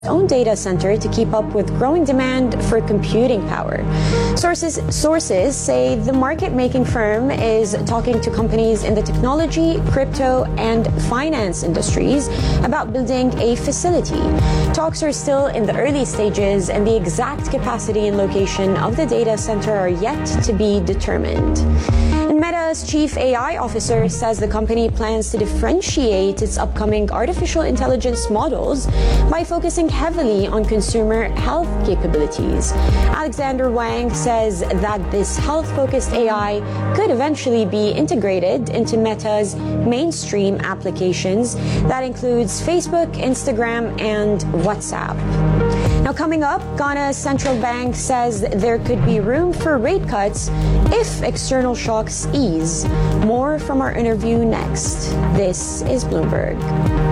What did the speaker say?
own data center to keep up with growing demand for computing power. Sources say the market-making firm is talking to companies in the technology, crypto, and finance industries about building a facility. Talks are still in the early stages, and the exact capacity and location of the data center are yet to be determined. And Meta's chief AI officer says the company plans to differentiate its upcoming artificial intelligence models by focusing heavily on consumer health capabilities. Alexander Wang says that this health-focused AI could eventually be integrated into Meta's mainstream applications. That includes Facebook, Instagram, and WhatsApp. Now, coming up, Ghana's central bank says there could be room for rate cuts if external shocks ease. More from our interview next. This is Bloomberg.